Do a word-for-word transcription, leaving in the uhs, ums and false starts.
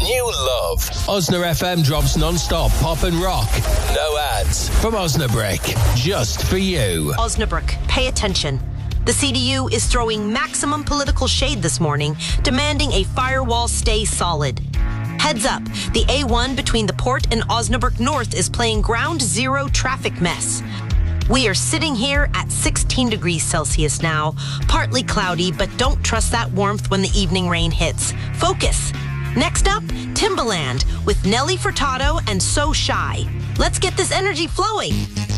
new love. Osna F M drops non-stop pop and rock. No ads. From Osnabrick. Just for you. Osnabrick, pay attention. The C D U is throwing maximum political shade this morning, demanding a firewall stay solid. Heads up, the A one between the port and Osnabrick North is playing ground zero traffic mess. We are sitting here at sixteen degrees Celsius now, partly cloudy, but don't trust that warmth when the evening rain hits. Focus. Next up, Timbaland with Nelly Furtado and So Shy. Let's get this energy flowing.